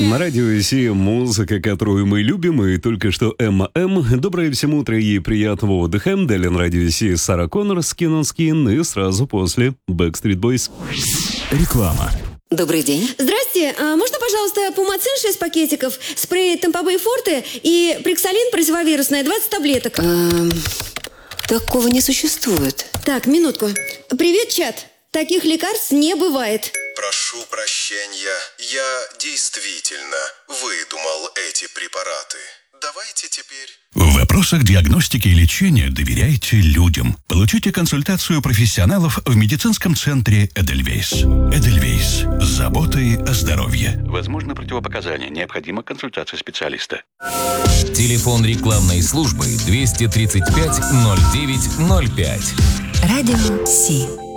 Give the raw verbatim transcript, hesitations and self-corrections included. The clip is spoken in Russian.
На радио Си музыка, которую мы любим, и только что Эмма М. Доброе всем утро и приятного отдыха. Далее на радио Си Сара Коннор, Skin on Skin, и сразу после Backstreet Boys. Реклама. Добрый день. Здрасте, а можно, пожалуйста, пумацин шесть пакетиков, спрей Тампабей Форте и приксалин противовирусное двадцать таблеток? Эм, такого не существует. Так, минутку. Привет, чат. Таких лекарств не бывает. Прошу прощения, я действительно выдумал эти препараты. Давайте теперь... В вопросах диагностики и лечения доверяйте людям. Получите консультацию профессионалов в медицинском центре Эдельвейс. Эдельвейс. С заботой о здоровье. Возможно, противопоказания. Необходима консультация специалиста. Телефон рекламной службы двести тридцать пять ноль девять ноль пять. Радио Си.